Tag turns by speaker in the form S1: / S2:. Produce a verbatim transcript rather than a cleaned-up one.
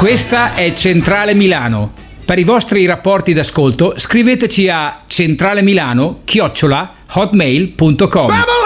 S1: Questa è Centrale Milano. Per i vostri rapporti d'ascolto scriveteci a centralemilano chiocciola hotmail punto com.